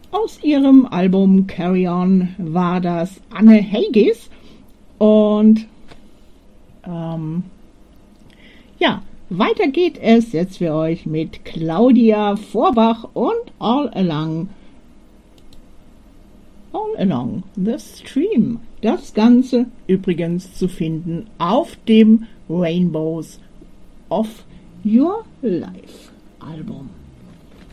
Aus ihrem Album Carry On war das Anne Haggis. Und ja, weiter geht es jetzt für euch mit Claudia Vorbach und All Along the Stream. Das Ganze übrigens zu finden auf dem Rainbows of Your Life Album.